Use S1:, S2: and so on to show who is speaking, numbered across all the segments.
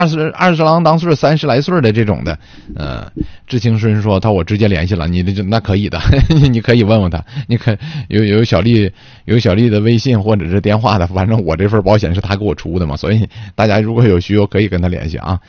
S1: 二十郎当岁30来岁的这种的，知青孙说我直接联系了你，那可以的，你可以问问他，你可有小丽的微信或者是电话的，反正我这份保险是他给我出的嘛，所以大家如果有需要可以跟他联系啊。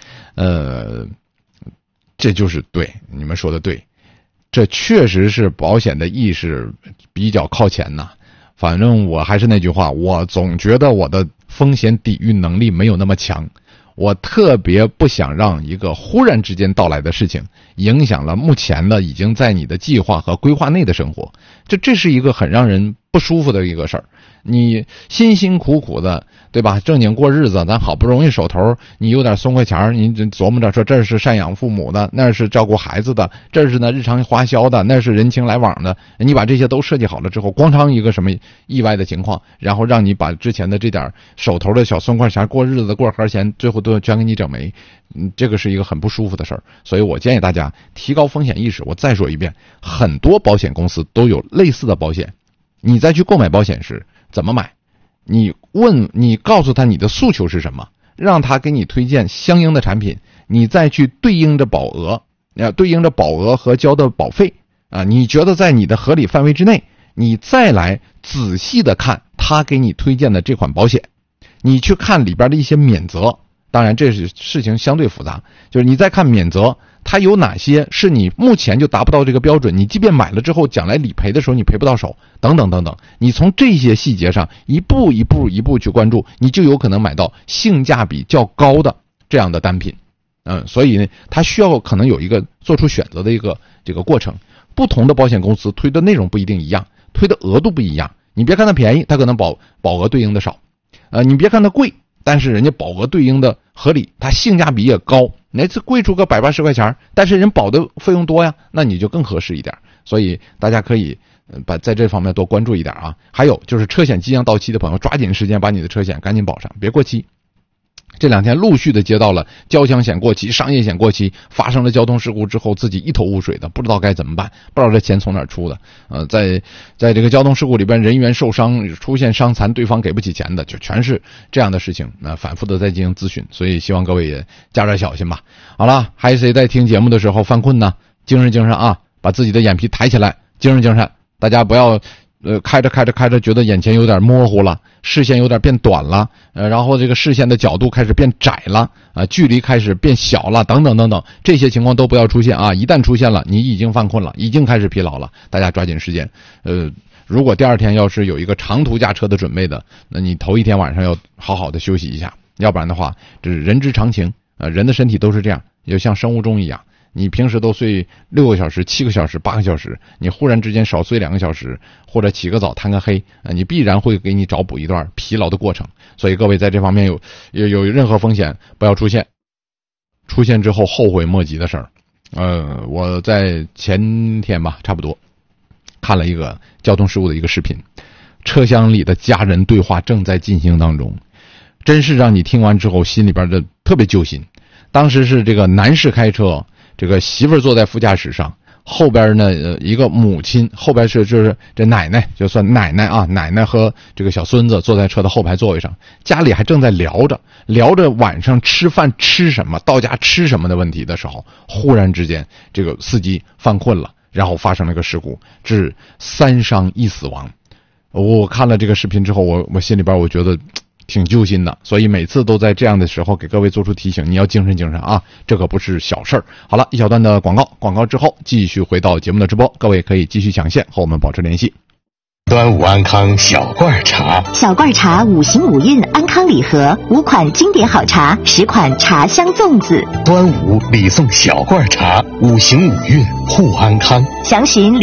S1: 这就是对，你们说的对，这确实是保险的意识比较靠前呐。反正我还是那句话，我总觉得我的风险抵御能力没有那么强。我特别不想让一个忽然之间到来的事情影响了目前的已经在你的计划和规划内的生活，这是一个很让人不舒服的一个事儿。你辛辛苦苦的，对吧？正经过日子，咱好不容易手头你有点松快钱，你琢磨着说这是赡养父母的，那是照顾孩子的，这是呢日常花销的，那是人情来往的。你把这些都设计好了之后，光常一个什么意外的情况，然后让你把之前的这点手头的小松快钱过日子过盒钱，最后都全给你整没。这个是一个很不舒服的事儿。所以我建议大家提高风险意识。我再说一遍，很多保险公司都有类似的保险。你再去购买保险时怎么买？你告诉他你的诉求是什么，让他给你推荐相应的产品，你再去对应着保额和交的保费啊，你觉得在你的合理范围之内，你再来仔细的看他给你推荐的这款保险，你去看里边的一些免责。当然这是事情相对复杂，就是你再看免责，它有哪些是你目前就达不到这个标准，你即便买了之后将来理赔的时候你赔不到手，等等等等。你从这些细节上一步一步去关注，你就有可能买到性价比较高的这样的单品。所以呢，它需要可能有一个做出选择的一个这个过程。不同的保险公司推的内容不一定一样，推的额度不一样。你别看它便宜，它可能保额对应的少。你别看它贵，但是人家保额对应的合理，它性价比也高。哪次贵出个180块钱，但是人保的费用多呀，那你就更合适一点。所以大家可以在这方面多关注一点啊。还有就是车险即将到期的朋友，抓紧时间把你的车险赶紧保上，别过期。这两天陆续的接到了交强险过期、商业险过期，发生了交通事故之后自己一头雾水的，不知道该怎么办，不知道这钱从哪儿出的。在这个交通事故里边，人员受伤、出现伤残，对方给不起钱的，就全是这样的事情。反复的在进行咨询，所以希望各位也加点小心吧。好了，还有谁在听节目的时候犯困呢？精神啊，把自己的眼皮抬起来，精神。大家不要开着觉得眼前有点模糊了，视线有点变短了，然后这个视线的角度开始变窄了，距离开始变小了，等等，这些情况都不要出现啊！一旦出现了，你已经犯困了，已经开始疲劳了，大家抓紧时间。如果第二天要是有一个长途驾车的准备的，那你头一天晚上要好好的休息一下，要不然的话，这是人之常情，人的身体都是这样，就像生物钟一样。你平时都睡6个小时、7个小时、8个小时，你忽然之间少睡2个小时，或者起个早贪个黑，你必然会给你找补一段疲劳的过程。所以各位在这方面有任何风险不要出现之后后悔莫及的事儿。我在前天吧，差不多看了一个交通事故的一个视频，车厢里的家人对话正在进行当中，真是让你听完之后心里边的特别揪心。当时是这个男士开车，这个媳妇儿坐在副驾驶上，后边呢一个母亲，后边就是这奶奶，就算奶奶啊，奶奶和这个小孙子坐在车的后排座位上，家里还正在聊着晚上吃饭吃什么，到家吃什么的问题的时候，忽然之间这个司机犯困了，然后发生了一个事故，致3伤1死亡。我看了这个视频之后，我心里边我觉得挺揪心的，所以每次都在这样的时候给各位做出提醒，你要精神啊，这可不是小事儿。好了，一小段的广告之后继续回到节目的直播，各位可以继续抢线和我们保持联系。
S2: 端午安康小罐茶，
S3: 小罐茶5行5韵安康礼盒，5款经典好茶，10款茶香粽子。
S2: 端午礼送小罐茶，5行5韵护安康。
S3: 详询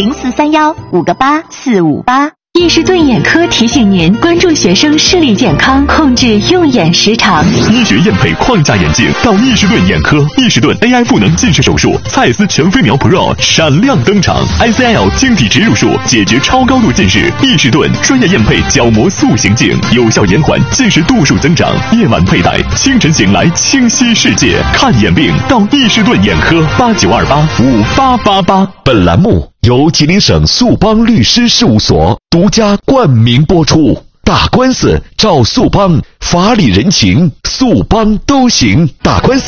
S3: 0431-58458。
S4: 易士顿眼科提醒您关注学生视力健康，控制用眼时长。
S5: 医学验配框架眼镜到易士顿眼科，易士顿 AI 赋能近视手术，蔡司全飞秒 Pro 闪亮登场 ，ICL 晶体植入术解决超高度近视。易士顿专业验配角膜塑形镜，有效延缓近视度数增长。夜晚佩戴，清晨醒来清晰世界。看眼病到易士顿眼科，89285888。
S6: 本栏目由吉林省速邦律师事务所独家冠名播出。
S2: 打官司找速帮，法理人情，速帮都行。打官司